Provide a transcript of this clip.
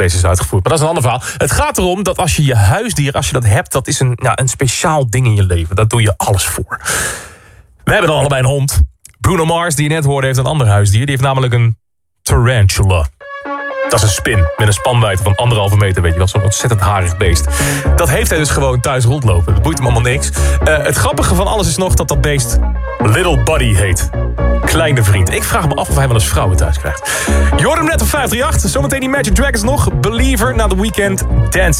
beest is uitgevoerd. Maar dat is een ander verhaal. Het gaat erom dat als je je huisdier, als je dat hebt, dat is een speciaal ding in je leven. Daar doe je alles voor. We hebben dan allebei een hond. Bruno Mars, die je net hoorde, heeft een ander huisdier. Die heeft namelijk een tarantula. Dat is een spin met een spanwijdte van 1,5 meter, weet je wel. Zo'n ontzettend harig beest. Dat heeft hij dus gewoon thuis rondlopen. Dat boeit hem allemaal niks. Het grappige van alles is nog dat dat beest Little Buddy heet. Kleine vriend. Ik vraag me af of hij wel eens vrouwen thuis krijgt. Je hoort hem net op 538. Zometeen die Magic Dragons nog. Believer na The Weeknd. Dancing.